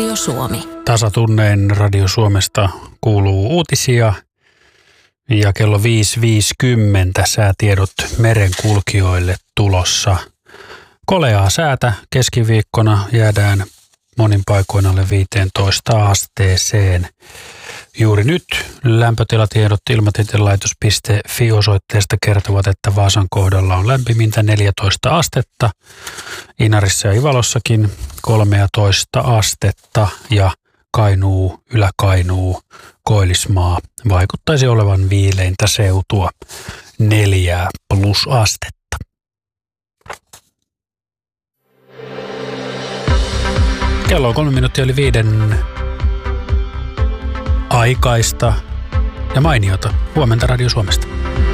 Radio Suomi. Tasatunnein Radio Suomesta kuuluu uutisia ja kello 5.50 säätiedot merenkulkijoille tulossa. Koleaa säätä, keskiviikkona jäädään monin paikoin alle 15 asteeseen. Juuri nyt lämpötilatiedot ilmatietelaitos.fi osoitteesta kertovat, että Vaasan kohdalla on lämpimintä 14 astetta. Inarissa ja Ivalossakin 13 astetta ja Kainuu, Ylä-Kainuu, Koillismaa vaikuttaisi olevan viileintä seutua 4+ astetta. Kello on 3 minuuttia yli 5 aikaista ja mainiota. Huomenta Radio Suomesta.